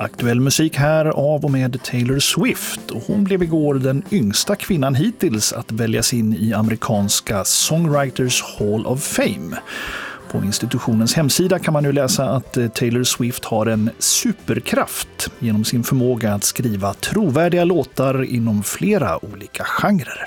Aktuell musik här av och med Taylor Swift, och hon blev igår den yngsta kvinnan hittills att väljas in i amerikanska Songwriters Hall of Fame. På institutionens hemsida kan man nu läsa att Taylor Swift har en superkraft genom sin förmåga att skriva trovärdiga låtar inom flera olika genrer.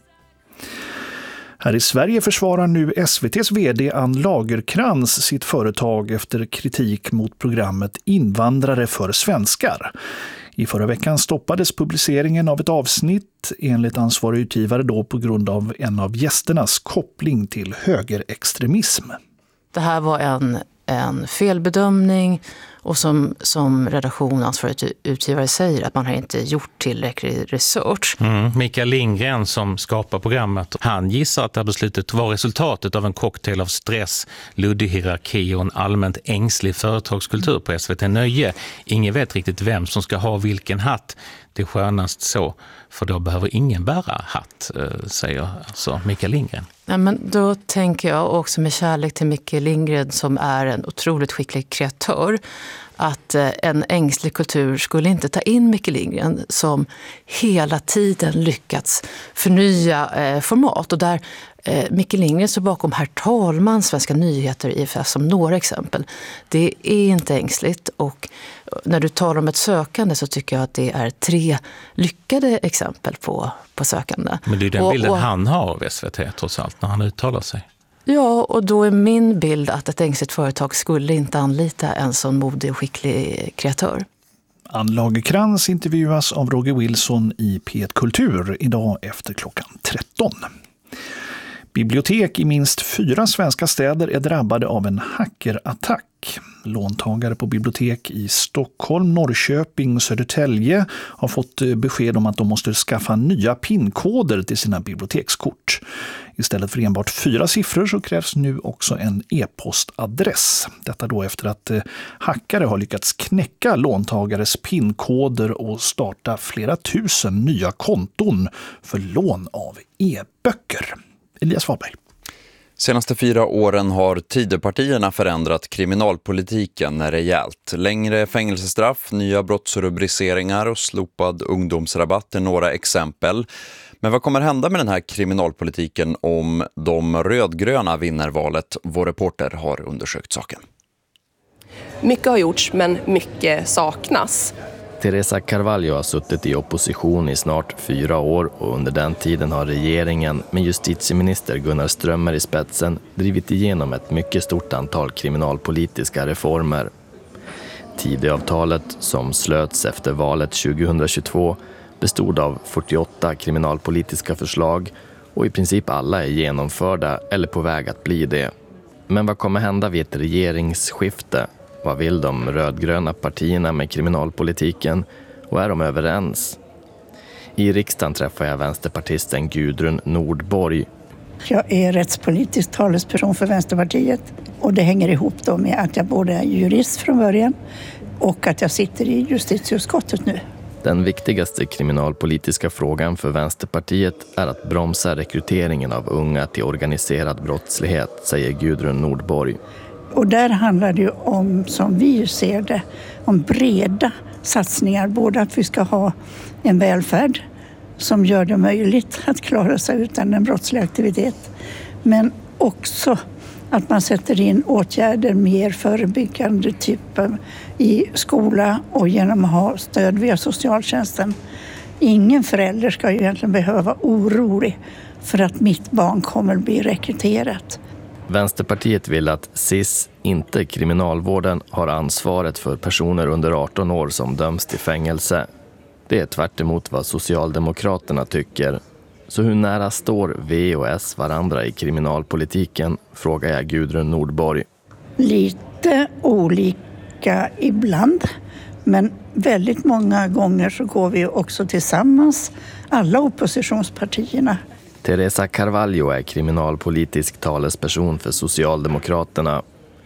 Här i Sverige försvarar nu SVT:s vd Ann Lagercrantz sitt företag efter kritik mot programmet Invandrare för svenskar. I förra veckan stoppades publiceringen av ett avsnitt enligt ansvarig utgivare då på grund av en av gästernas koppling till högerextremism. Det här var en felbedömning, och som redaktion ansvarig utgivare säger att man har inte gjort tillräcklig research. Mikael Lindgren som skapar programmet, han gissar att det här beslutet var resultatet av en cocktail av stress, luddig hierarki och en allmänt ängslig företagskultur på SVT Nöje. Ingen vet riktigt vem som ska ha vilken hatt. Det är skönast så, för då behöver ingen bära hatt, säger alltså Mikael Lindgren. Ja, men då tänker jag också med kärlek till Mikael Lindgren, som är en otroligt skicklig kreatör, att en ängslig kultur skulle inte ta in Mikael Lindgren som hela tiden lyckats förnya format. Och där Mikael Lindgren står bakom Herr talman, Svenska nyheter, IFS som några exempel. Det är inte ängsligt, och när du talar om ett sökande så tycker jag att det är 3 lyckade exempel på sökande. Men det är den bilden han har av SVT trots allt när han uttalar sig. Ja, och då är min bild att ett ängsligt företag skulle inte anlita en sån modig och skicklig kreatör. Ann Lagercrantz intervjuas av Roger Wilson i P1 Kultur idag efter klockan 13. Bibliotek i minst 4 svenska städer är drabbade av en hackerattack. Låntagare på bibliotek i Stockholm, Norrköping och Södertälje har fått besked om att de måste skaffa nya PIN-koder till sina bibliotekskort. Istället för enbart 4 siffror så krävs nu också en e-postadress. Detta då efter att hackare har lyckats knäcka låntagares PIN-koder och starta flera tusen nya konton för lån av e-böcker. Elias Wahlberg. Senaste 4 åren har Tidöpartierna förändrat kriminalpolitiken rejält. Längre fängelsestraff, nya brottsrubriceringar och slopad ungdomsrabatt är några exempel. Men vad kommer hända med den här kriminalpolitiken om de rödgröna vinner valet? Vår reporter har undersökt saken. Mycket har gjorts, men mycket saknas. Teresa Carvalho har suttit i opposition i snart 4 år, och under den tiden har regeringen med justitieminister Gunnar Strömmer i spetsen drivit igenom ett mycket stort antal kriminalpolitiska reformer. Tidöavtalet, som slöts efter valet 2022, bestod av 48 kriminalpolitiska förslag, och i princip alla är genomförda eller på väg att bli det. Men vad kommer hända vid ett regeringsskifte? Vad vill de rödgröna partierna med kriminalpolitiken, och är de överens? I riksdagen träffar jag vänsterpartisten Gudrun Nordborg. Jag är rättspolitisk talesperson för Vänsterpartiet, och det hänger ihop då med att jag både är jurist från början och att jag sitter i justitieutskottet nu. Den viktigaste kriminalpolitiska frågan för Vänsterpartiet är att bromsa rekryteringen av unga till organiserad brottslighet, säger Gudrun Nordborg. Och där handlar det ju om, som vi ser det, om breda satsningar. Både att vi ska ha en välfärd som gör det möjligt att klara sig utan en brottslig aktivitet. Men också att man sätter in åtgärder mer förebyggande typer i skola och genom att ha stöd via socialtjänsten. Ingen förälder ska ju egentligen behöva vara orolig för att mitt barn kommer att bli rekryterat. Vänsterpartiet vill att SIS, inte kriminalvården, har ansvaret för personer under 18 år som döms till fängelse. Det är tvärt emot vad Socialdemokraterna tycker. Så hur nära står V och S varandra i kriminalpolitiken, frågar jag Gudrun Nordborg. Lite olika ibland, men väldigt många gånger så går vi också tillsammans, alla oppositionspartierna. Teresa Carvalho är kriminalpolitisk talesperson för Socialdemokraterna.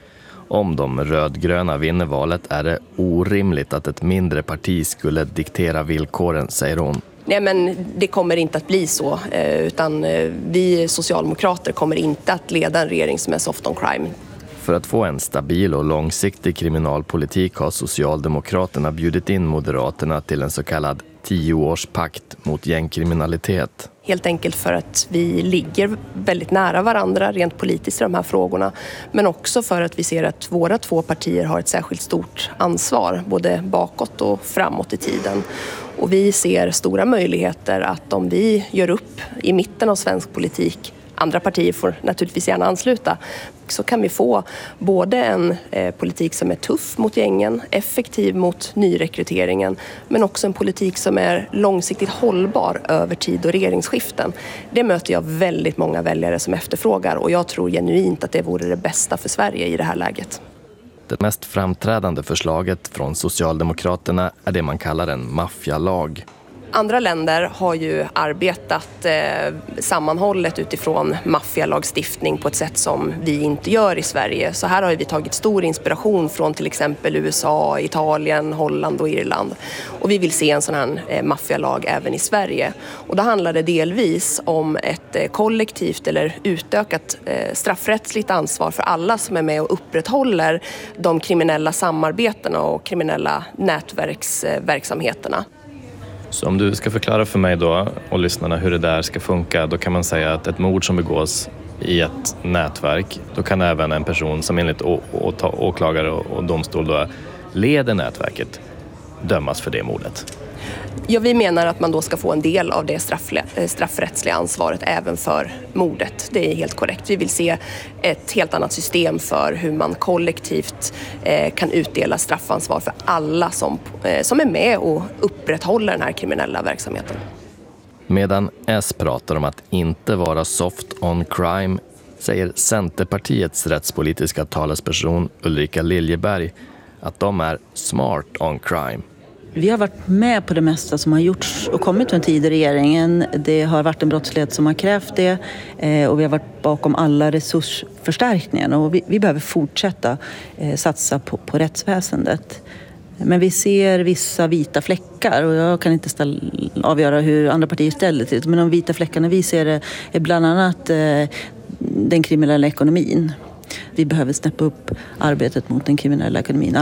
Om de rödgröna vinner valet är det orimligt att ett mindre parti skulle diktera villkoren, säger hon. Nej, men det kommer inte att bli så, utan vi socialdemokrater kommer inte att leda en regering som är soft on crime. För att få en stabil och långsiktig kriminalpolitik har Socialdemokraterna bjudit in Moderaterna till en så kallad 10-årspakt mot gängkriminalitet. Helt enkelt för att vi ligger väldigt nära varandra rent politiskt i de här frågorna. Men också för att vi ser att våra två partier har ett särskilt stort ansvar, både bakåt och framåt i tiden. Och vi ser stora möjligheter att om vi gör upp i mitten av svensk politik, andra partier får naturligtvis gärna ansluta, så kan vi få både en politik som är tuff mot gängen, effektiv mot nyrekryteringen, men också en politik som är långsiktigt hållbar över tid och regeringsskiften. Det möter jag väldigt många väljare som efterfrågar, och jag tror genuint att det vore det bästa för Sverige i det här läget. Det mest framträdande förslaget från Socialdemokraterna är det man kallar en maffialag. Andra länder har ju arbetat sammanhållet utifrån maffialagstiftning på ett sätt som vi inte gör i Sverige. Så här har vi tagit stor inspiration från till exempel USA, Italien, Holland och Irland. Och vi vill se en sån här maffialag även i Sverige. Och då handlar det delvis om ett kollektivt eller utökat straffrättsligt ansvar för alla som är med och upprätthåller de kriminella samarbetena och kriminella nätverksverksamheterna. Så om du ska förklara för mig då och lyssnarna hur det där ska funka, då kan man säga att ett mord som begås i ett nätverk, då kan även en person som enligt åklagare och domstol då leder nätverket dömas för det mordet. Ja, vi menar att man då ska få en del av det straffrättsliga ansvaret även för mordet. Det är helt korrekt. Vi vill se ett helt annat system för hur man kollektivt kan utdela straffansvar för alla som är med och upprätthåller den här kriminella verksamheten. Medan S pratar om att inte vara soft on crime, säger Centerpartiets rättspolitiska talesperson Ulrika Liljeberg att de är smart on crime. Vi har varit med på det mesta som har gjorts och kommit från tid i regeringen. Det har varit en brottslighet som har krävt det, och vi har varit bakom alla resursförstärkningar, och vi behöver fortsätta satsa på rättsväsendet. Men vi ser vissa vita fläckar, och jag kan inte avgöra hur andra partier ställer till det. Men de vita fläckarna vi ser är bland annat den kriminella ekonomin. Vi behöver snäppa upp arbetet mot den kriminella ekonomin,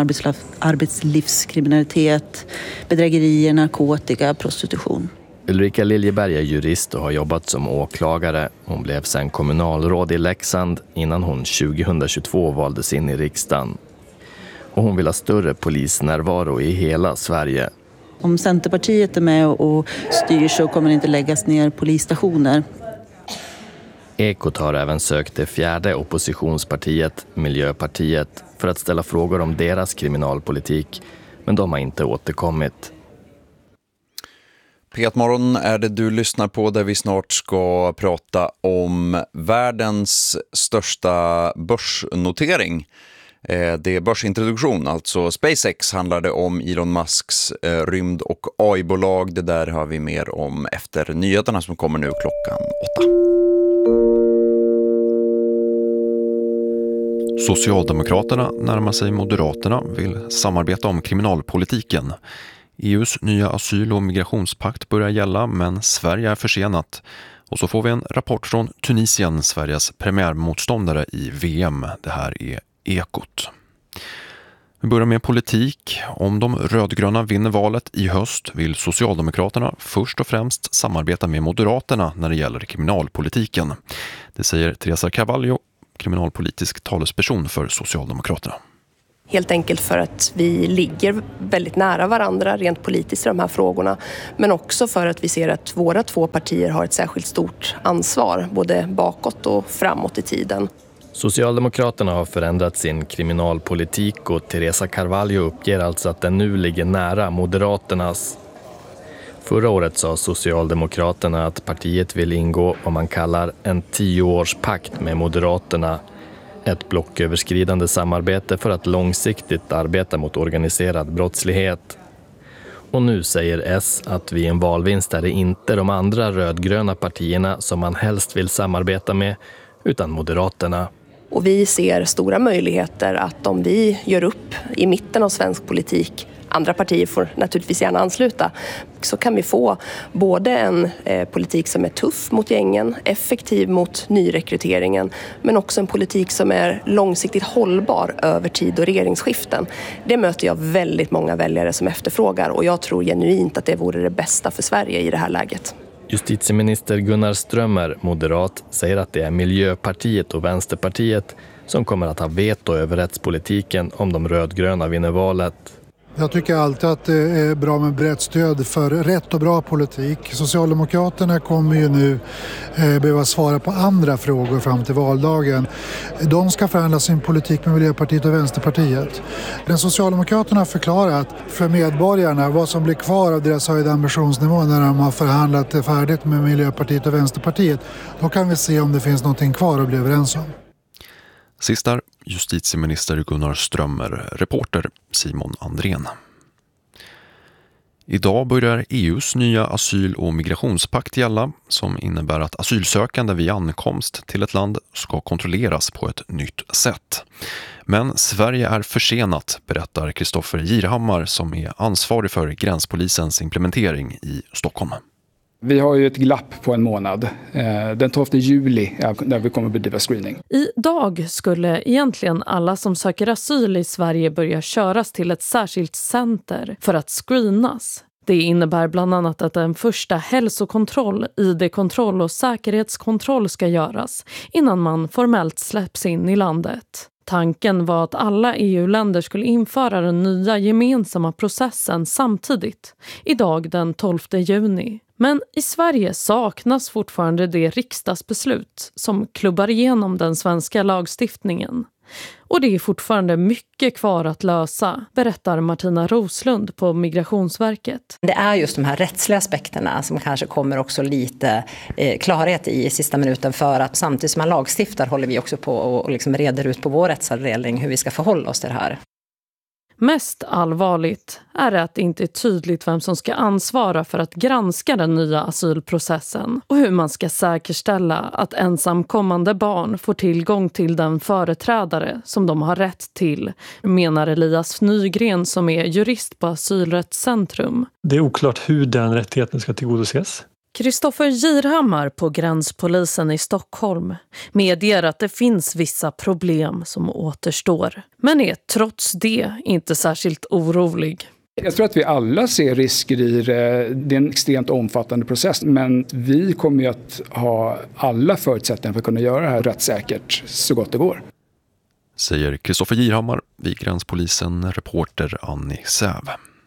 arbetslivskriminalitet, bedrägerier, narkotika, prostitution. Ulrika Liljeberg är jurist och har jobbat som åklagare. Hon blev sedan kommunalråd i Leksand innan hon 2022 valdes in i riksdagen. Och hon vill ha större polisnärvaro i hela Sverige. Om Centerpartiet är med och styr så kommer det inte läggas ner polisstationer. Ekot har även sökt det fjärde oppositionspartiet, Miljöpartiet, för att ställa frågor om deras kriminalpolitik, men de har inte återkommit. P1-morgon är det du lyssnar på, där vi snart ska prata om världens största börsnotering. Det är börsintroduktion, alltså SpaceX handlar det om, Elon Musks rymd- och AI-bolag. Det där har vi mer om efter nyheterna som kommer nu klockan 8. Socialdemokraterna närmar sig Moderaterna, vill samarbeta om kriminalpolitiken. EUs nya asyl- och migrationspakt börjar gälla, men Sverige är försenat. Och så får vi en rapport från Tunisien, Sveriges premiärmotståndare i VM. Det här är Ekot. Vi börjar med politik. Om de rödgröna vinner valet i höst vill Socialdemokraterna först och främst samarbeta med Moderaterna när det gäller kriminalpolitiken. Det säger Teresa Carvalho, kriminalpolitisk talesperson för Socialdemokraterna. Helt enkelt för att vi ligger väldigt nära varandra rent politiskt i de här frågorna. Men också för att vi ser att våra två partier har ett särskilt stort ansvar, både bakåt och framåt i tiden. Socialdemokraterna har förändrat sin kriminalpolitik och Teresa Carvalho uppger alltså att den nu ligger nära Moderaternas. Förra året sa Socialdemokraterna att partiet vill ingå vad man kallar en 10-årspakt med Moderaterna. Ett blocköverskridande samarbete för att långsiktigt arbeta mot organiserad brottslighet. Och nu säger S att vid en valvinst är det inte de andra rödgröna partierna som man helst vill samarbeta med, utan Moderaterna. Och vi ser stora möjligheter att om vi gör upp i mitten av svensk politik, andra partier får naturligtvis gärna ansluta, så kan vi få både en politik som är tuff mot gängen, effektiv mot nyrekryteringen, men också en politik som är långsiktigt hållbar över tid och regeringsskiften. Det möter jag väldigt många väljare som efterfrågar och jag tror genuint att det vore det bästa för Sverige i det här läget. Justitieminister Gunnar Strömmer, moderat, säger att det är Miljöpartiet och Vänsterpartiet som kommer att ha veto över rättspolitiken om de rödgröna vinner valet. Jag tycker alltid att det är bra med brett stöd för rätt och bra politik. Socialdemokraterna kommer ju nu behöva svara på andra frågor fram till valdagen. De ska förhandla sin politik med Miljöpartiet och Vänsterpartiet. När Socialdemokraterna har förklarat för medborgarna vad som blir kvar av deras höjda ambitionsnivå när de har förhandlat färdigt med Miljöpartiet och Vänsterpartiet, då kan vi se om det finns någonting kvar att bli överens om. Sist där justitieminister Gunnar Strömmer, reporter Simon Andrén. Idag börjar EUs nya asyl- och migrationspakt gälla som innebär att asylsökande vid ankomst till ett land ska kontrolleras på ett nytt sätt. Men Sverige är försenat, berättar Kristoffer Girhammar som är ansvarig för gränspolisens implementering i Stockholm. Vi har ju ett glapp på en månad. Den 12 juli när vi kommer bedriva screening. Idag skulle egentligen alla som söker asyl i Sverige börja köras till ett särskilt center för att screenas. Det innebär bland annat att en första hälsokontroll, ID-kontroll och säkerhetskontroll ska göras innan man formellt släpps in i landet. Tanken var att alla EU-länder skulle införa den nya gemensamma processen samtidigt, idag den 12 juni. Men i Sverige saknas fortfarande det riksdagsbeslut som klubbar igenom den svenska lagstiftningen. Och det är fortfarande mycket kvar att lösa, berättar Martina Roslund på Migrationsverket. Det är just de här rättsliga aspekterna som kanske kommer också lite klarhet i sista minuten, för att samtidigt som man lagstiftar håller vi också på och liksom reder ut på vår rättsavdelning hur vi ska förhålla oss till det här. Mest allvarligt är att det inte är tydligt vem som ska ansvara för att granska den nya asylprocessen och hur man ska säkerställa att ensamkommande barn får tillgång till den företrädare som de har rätt till, menar Elias Nygren som är jurist på Asylrättscentrum. Det är oklart hur den rättigheten ska tillgodoses. Kristoffer Girhammar på gränspolisen i Stockholm medger att det finns vissa problem som återstår, men är trots det inte särskilt orolig. Jag tror att vi alla ser risker i det. Det är en extremt omfattande process, men vi kommer ju att ha alla förutsättningar för att kunna göra det här rättssäkert så gott det går. Säger Kristoffer Girhammar vid gränspolisen, reporter Annie Säv.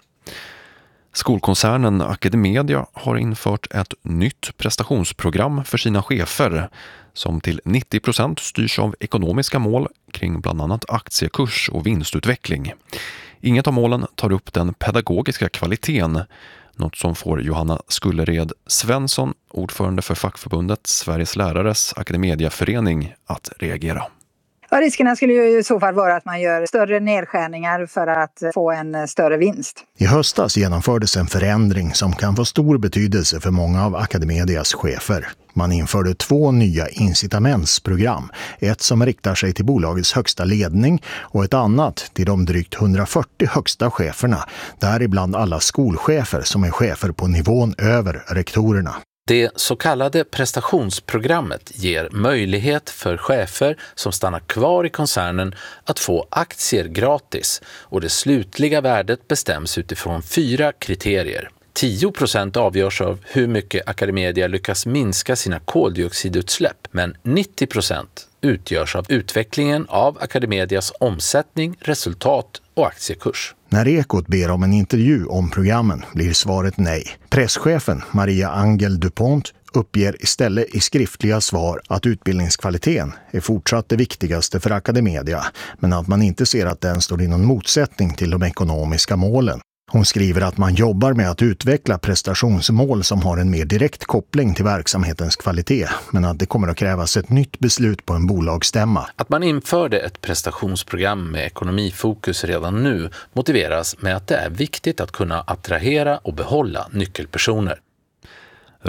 Skolkoncernen Academedia har infört ett nytt prestationsprogram för sina chefer som till 90% styrs av ekonomiska mål kring bland annat aktiekurs och vinstutveckling. Inget av målen tar upp den pedagogiska kvaliteten, något som får Johanna Skullered Svensson, ordförande för fackförbundet Sveriges lärares Academediaförening, att reagera. Ja, riskerna skulle ju i så fall vara att man gör större nedskärningar för att få en större vinst. I höstas genomfördes en förändring som kan få stor betydelse för många av Academedias chefer. Man införde 2 nya incitamentsprogram. Ett som riktar sig till bolagets högsta ledning och ett annat till de drygt 140 högsta cheferna, däribland alla skolchefer som är chefer på nivån över rektorerna. Det så kallade prestationsprogrammet ger möjlighet för chefer som stannar kvar i koncernen att få aktier gratis, och det slutliga värdet bestäms utifrån 4 kriterier. 10% avgörs av hur mycket Academedia lyckas minska sina koldioxidutsläpp, men 90% utgörs av utvecklingen av Academedias omsättning, resultat och aktiekurs. När Ekot ber om en intervju om programmen blir svaret nej. Presschefen Maria Angel Dupont uppger istället i skriftliga svar att utbildningskvaliteten är fortsatt det viktigaste för Academedia, men att man inte ser att den står i någon motsättning till de ekonomiska målen. Hon skriver att man jobbar med att utveckla prestationsmål som har en mer direkt koppling till verksamhetens kvalitet, men att det kommer att krävas ett nytt beslut på en bolagsstämma. Att man införde ett prestationsprogram med ekonomifokus redan nu motiveras med att det är viktigt att kunna attrahera och behålla nyckelpersoner.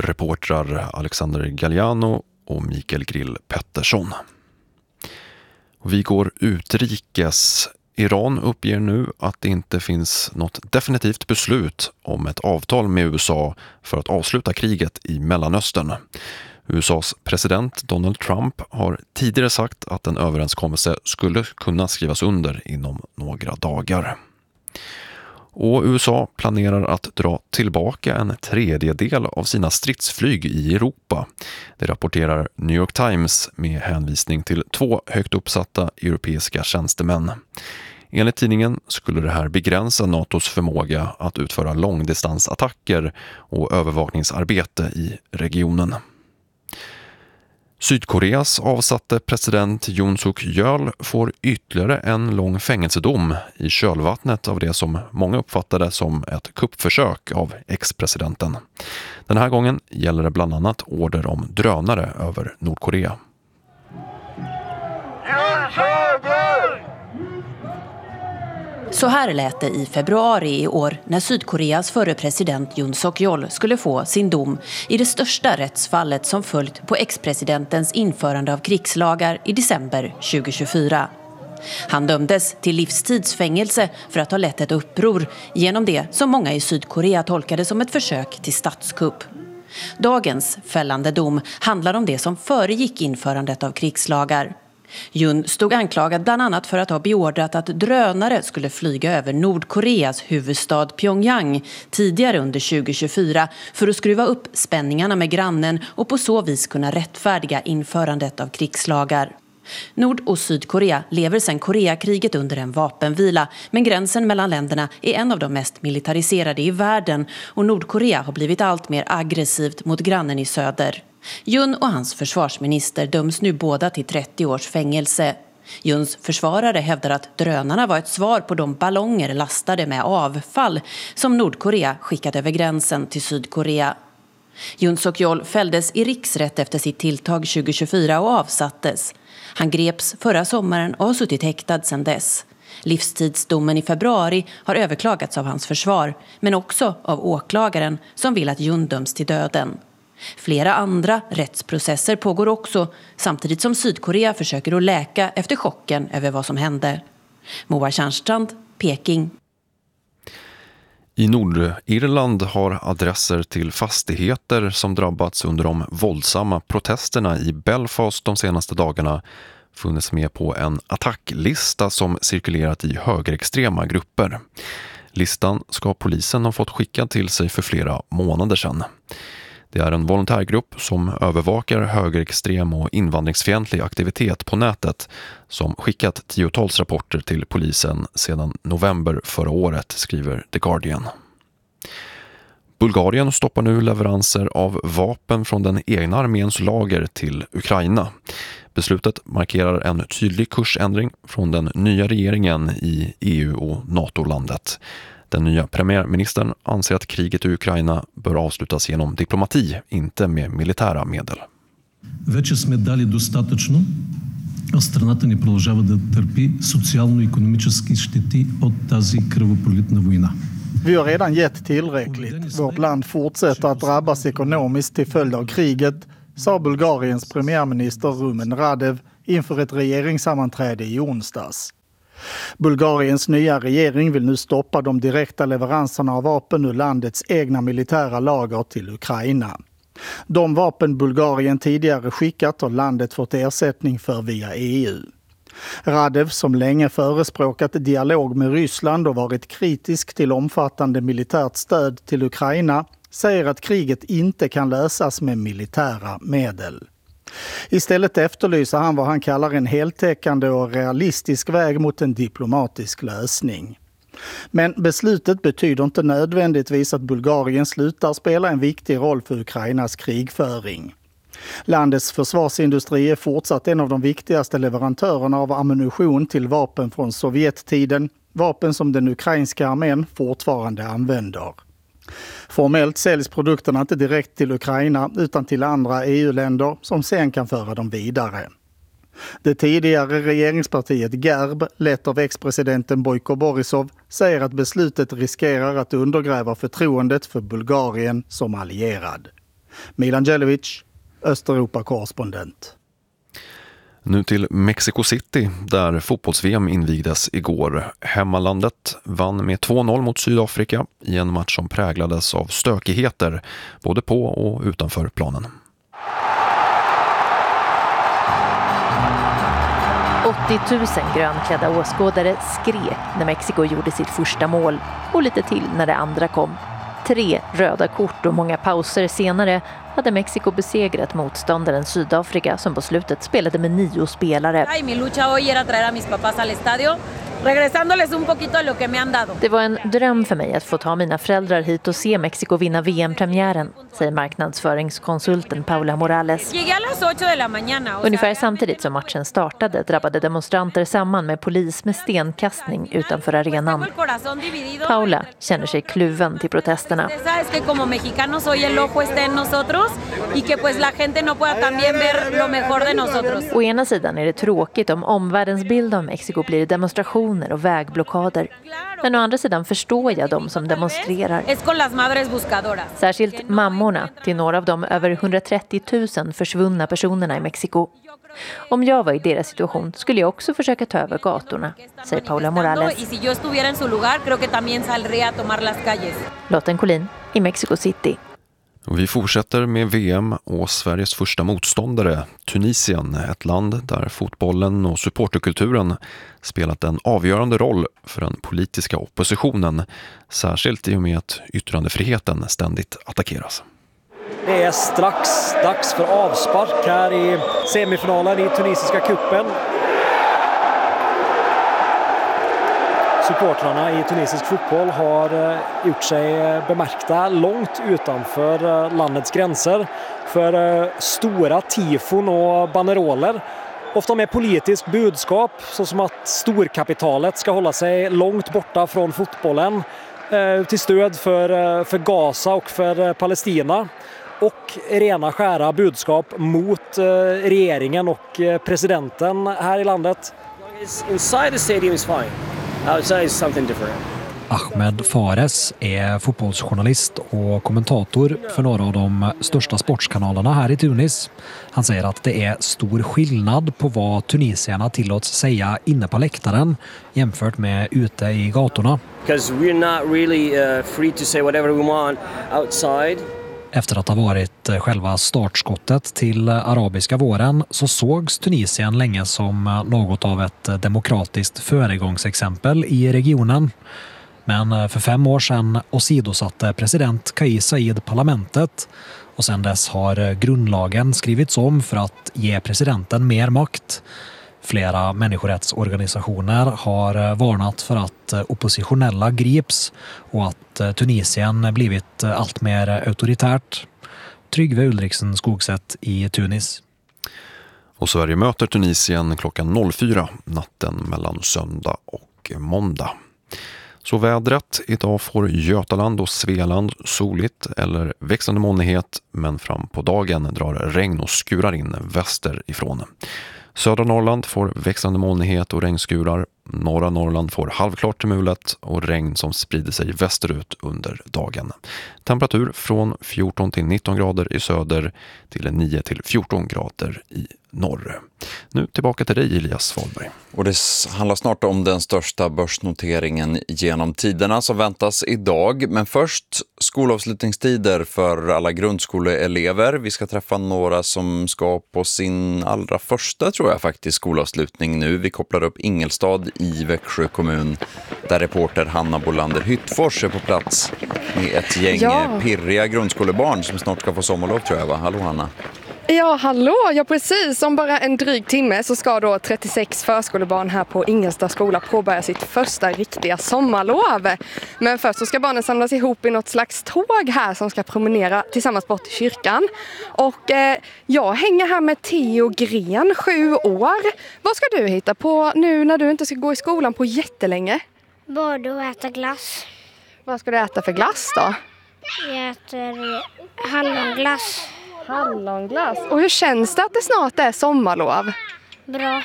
Reportrar Alexander Galliano och Mikael Grill Pettersson. Vi går utrikes. Iran uppger nu att det inte finns något definitivt beslut om ett avtal med USA för att avsluta kriget i Mellanöstern. USAs president Donald Trump har tidigare sagt att en överenskommelse skulle kunna skrivas under inom några dagar. Och USA planerar att dra tillbaka en tredjedel av sina stridsflyg i Europa. Det rapporterar New York Times med hänvisning till 2 högt uppsatta europeiska tjänstemän. Enligt tidningen skulle det här begränsa NATOs förmåga att utföra långdistansattacker och övervakningsarbete i regionen. Sydkoreas avsatte president Yoon Suk-yeol får ytterligare en lång fängelsedom i kölvattnet av det som många uppfattade som ett kuppförsök av ex-presidenten. Den här gången gäller det bland annat order om drönare över Nordkorea. Så här lät det i februari i år när Sydkoreas förre president Yoon Suk-yeol skulle få sin dom i det största rättsfallet som följt på ex-presidentens införande av krigslagar i december 2024. Han dömdes till livstidsfängelse för att ha lett ett uppror genom det som många i Sydkorea tolkade som ett försök till statskupp. Dagens fällande dom handlar om det som föregick införandet av krigslagar. Yoon stod anklagad bland annat för att ha beordrat att drönare skulle flyga över Nordkoreas huvudstad Pyongyang tidigare under 2024 för att skruva upp spänningarna med grannen och på så vis kunna rättfärdiga införandet av krigslagar. Nord- och Sydkorea lever sedan Koreakriget under en vapenvila, men gränsen mellan länderna är en av de mest militariserade i världen och Nordkorea har blivit allt mer aggressivt mot grannen i söder. Yoon och hans försvarsminister döms nu båda till 30 års fängelse. Yoons försvarare hävdar att drönarna var ett svar på de ballonger lastade med avfall som Nordkorea skickat över gränsen till Sydkorea. Yoon Suk-yeol fälldes i riksrätt efter sitt tilltag 2024 och avsattes. Han greps förra sommaren och har suttit häktad sedan dess. Livstidsdomen i februari har överklagats av hans försvar, men också av åklagaren som vill att Yoon döms till döden. Flera andra rättsprocesser pågår också, samtidigt som Sydkorea försöker att läka efter chocken över vad som hände. Moa Tjärnstrand, Peking. I Nordirland har adresser till fastigheter som drabbats under de våldsamma protesterna i Belfast de senaste dagarna funnits med på en attacklista som cirkulerat i högerextrema grupper. Listan ska polisen ha fått skickad till sig för flera månader sedan. Det är en volontärgrupp som övervakar högerextrem och invandringsfientlig aktivitet på nätet som skickat tiotals rapporter till polisen sedan november förra året, skriver The Guardian. Bulgarien stoppar nu leveranser av vapen från den egna arméns lager till Ukraina. Beslutet markerar en tydlig kursändring från den nya regeringen i EU- och NATO-landet. Den nya premiärministern anser att kriget i Ukraina bör avslutas genom diplomati, inte med militära medel. Вече сме дали достатъчно, а страната ни продължава да търпи социално-икономически щети от тази кръвопролитна война. Vi har redan gett tillräckligt. Vårt land fortsätter att drabbas ekonomiskt till följd av kriget, sa Bulgariens premiärminister Rumen Radev inför ett regeringssammanträde i onsdags. Bulgariens nya regering vill nu stoppa de direkta leveranserna av vapen ur landets egna militära lager till Ukraina. De vapen Bulgarien tidigare skickat har landet fått ersättning för via EU. Radev, som länge förespråkat dialog med Ryssland och varit kritisk till omfattande militärt stöd till Ukraina, säger att kriget inte kan lösas med militära medel. Istället efterlyser han vad han kallar en heltäckande och realistisk väg mot en diplomatisk lösning. Men beslutet betyder inte nödvändigtvis att Bulgarien slutar spela en viktig roll för Ukrainas krigföring. Landets försvarsindustri är fortsatt en av de viktigaste leverantörerna av ammunition till vapen från Sovjettiden, vapen som den ukrainska armén fortfarande använder. Formellt säljs produkterna inte direkt till Ukraina utan till andra EU-länder som sen kan föra dem vidare. Det tidigare regeringspartiet GERB, lett av ex-presidenten Bojko Borisov, säger att beslutet riskerar att undergräva förtroendet för Bulgarien som allierad. Milan Djelevic, Östeuropa-korrespondent. Nu till Mexico City där fotbolls-VM invigdes igår. Hemmalandet vann med 2-0 mot Sydafrika i en match som präglades av stökigheter både på och utanför planen. 80 000 grönklädda åskådare skrek när Mexiko gjorde sitt första mål och lite till när det andra kom. 3 röda kort och många pauser senare hade Mexiko besegrat motståndaren Sydafrika som på slutet spelade med 9 spelare. Det var en dröm för mig att få ta mina föräldrar hit och se Mexiko vinna VM-premiären, säger marknadsföringskonsulten Paula Morales. Ungefär samtidigt som matchen startade drabbade demonstranter samman med polis med stenkastning utanför arenan. Paula känner sig kluven till protesterna. Å ena sidan är det tråkigt om omvärldens bild av Mexiko blir demonstrationer och vägblockader. Men å andra sidan förstår jag dem som demonstrerar. Särskilt mammorna till några av de över 130 000 försvunna personerna i Mexiko. Om jag var i deras situation skulle jag också försöka ta över gatorna, säger Paula Morales. Lotten Collin i Mexico City. Vi fortsätter med VM och Sveriges första motståndare, Tunisien, ett land där fotbollen och supporterkulturen spelat en avgörande roll för den politiska oppositionen, särskilt i och med att yttrandefriheten ständigt attackeras. Det är strax dags för avspark här i semifinalen i tunisiska kuppen. Supportrarna i tunisisk fotboll har gjort sig bemärkta långt utanför landets gränser för stora tifon och banderoler. Ofta med politiskt budskap såsom att storkapitalet ska hålla sig långt borta från fotbollen till stöd för Gaza och för Palestina. Och rena skära budskap mot regeringen och presidenten här i landet. Inside the stadium is fine. Outside is something different. Ahmed Fares är fotbollsjournalist och kommentator för några av de största sportskanalerna här i Tunis. Han säger att det är stor skillnad på vad tunisierna tillåts säga inne på läktaren jämfört med ute i gatorna. Because we're not really free to say whatever we want outside. Efter att ha varit själva startskottet till arabiska våren så sågs Tunisien länge som något av ett demokratiskt föregångsexempel i regionen. Men för 5 år sedan åsidosatte president Kais Saied parlamentet och sedan dess har grundlagen skrivits om för att ge presidenten mer makt. Flera människorättsorganisationer har varnat för att oppositionella grips och att Tunisien blivit allt mer auktoritärt. Tryggve Ulriksen Skogsätt i Tunis. Och Sverige möter Tunisien klockan 04 natten mellan söndag och måndag. Så vädret, idag får Götaland och Svealand soligt eller växande molnighet, men fram på dagen drar regn och skurar in västerifrån. Södra Norrland får växande molnighet och regnskurar. Norra Norrland får halvklart till mulet och regn som sprider sig västerut under dagen. Temperatur från 14 till 19 grader i söder till 9 till 14 grader i norr. Nu tillbaka till dig, Elias Wahlberg. Och det handlar snart om den största börsnoteringen genom tiderna som väntas idag. Men först skolavslutningstider för alla grundskoleelever. Vi ska träffa några som ska på sin allra första, tror jag faktiskt, skolavslutning nu. Vi kopplar upp Ingelstad i Växjö kommun där reporter Hanna Bolander Hyttfors är på plats med ett gäng pirriga grundskolebarn som snart ska få sommarlov, tror jag, va? Hallå Hanna. Ja, hallå! Ja, precis. Om bara en dryg timme så ska då 36 förskolebarn här på Ingelstad skola påbörja sitt första riktiga sommarlov. Men först så ska barnen samlas ihop i något slags tåg här som ska promenera tillsammans bort till kyrkan. Och jag hänger här med Theo Gren, 7 år. Vad ska du hitta på nu när du inte ska gå i skolan på jättelänge? Både att äta glass. Vad ska du äta för glass då? Jag äter hallonglass. Hallonglass. Och hur känns det att det snart är sommarlov? Bra.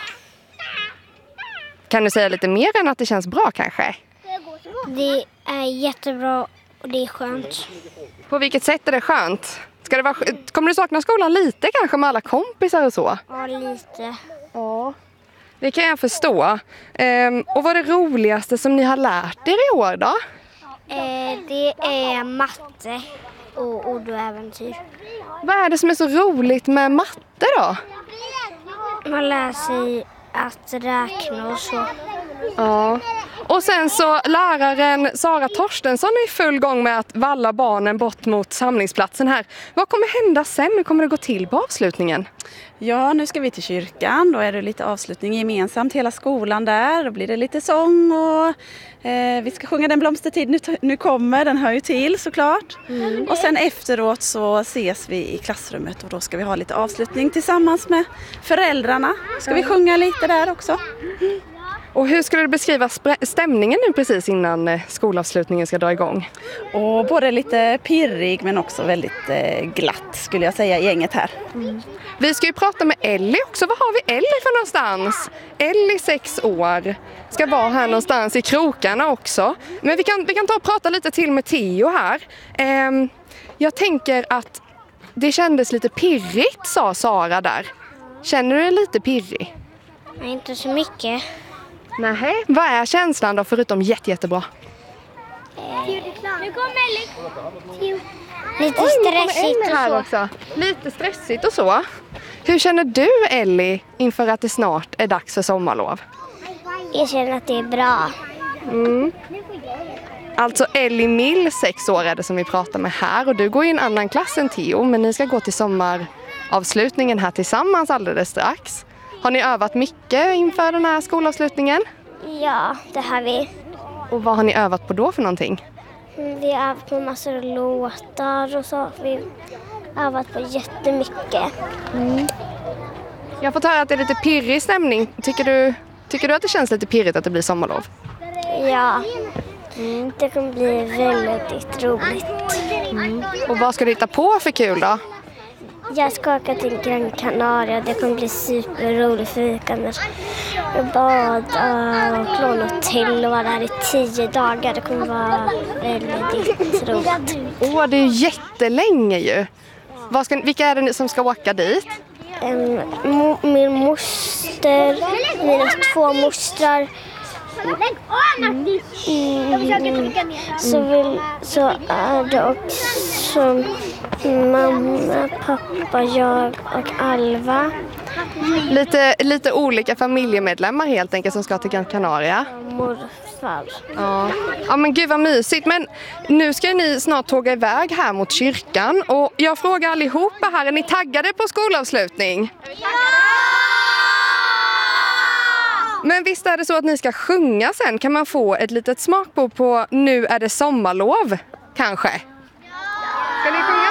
Kan du säga lite mer än att det känns bra kanske? Det är jättebra och det är skönt. På vilket sätt är det skönt? Kommer du sakna skolan lite kanske med alla kompisar och så? Ja, lite. Ja, det kan jag förstå. Och vad är det roligaste som ni har lärt er i år då? Det är matte och ord och äventyr. Vad är det som är så roligt med matte då? Man lär sig att räkna och så. Ja. Och sen så läraren Sara Torstensson är i full gång med att valla barnen bort mot samlingsplatsen här. Vad kommer hända sen? Hur kommer det gå till på avslutningen? Ja, nu ska vi till kyrkan. Då är det lite avslutning gemensamt hela skolan där. Då blir det lite sång och vi ska sjunga Den blomstertid nu kommer. Den hör ju till såklart. Och sen efteråt så ses vi i klassrummet och då ska vi ha lite avslutning tillsammans med föräldrarna. Ska vi sjunga lite där också. Och hur skulle du beskriva stämningen nu precis innan skolavslutningen ska dra igång? Och både lite pirrig men också väldigt glatt skulle jag säga i gänget här. Vi ska ju prata med Ellie också. Vad har vi Ellie för någonstans? Ellie 6 år ska vara här någonstans i krokarna också. Men vi kan ta och prata lite till med Theo här. Jag tänker att det kändes lite pirrigt, sa Sara där. Känner du dig lite pirrig? Nej, inte så mycket. Nej, vad är känslan då förutom jättebra? Nu kommer Ellie. Lite stressigt och så. Också. Lite stressigt och så. Hur känner du, Ellie, inför att det snart är dags för sommarlov? Jag känner att det är bra. Alltså Ellie Mill, 6 år är det som vi pratar med här. Och du går i en annan klass än Theo, men ni ska gå till sommaravslutningen här tillsammans alldeles strax. Har ni övat mycket inför den här skolavslutningen? Ja, det har vi. Och vad har ni övat på då för någonting? Vi har övat på massor av låtar och så. Vi har övat på jättemycket. Jag har fått höra att det är lite pirrig stämning. Tycker du att det känns lite pirrigt att det blir sommarlov? Ja, det kommer bli väldigt roligt. Och vad ska du hitta på för kul då? Jag ska åka till Gran Canaria. Det kommer bli superroligt för vi kan bada och låna hotell och vara där i 10 dagar. Det kommer vara väldigt roligt. Det är jättelänge ju. Vilka är det som ska åka dit? Min moster, mina 2 mostrar. Så är det också mamma, pappa, jag och Alva. Lite olika familjemedlemmar helt enkelt som ska till Gran Canaria. Morfar. Ja men gud vad mysigt. Men nu ska ni snart tåga iväg här mot kyrkan. Och jag frågar allihopa här, är ni taggade på skolavslutning? Ja! Men visst är det så att ni ska sjunga sen? Kan man få ett litet smakprov på Nu är det sommarlov? Kanske? Ska ni sjunga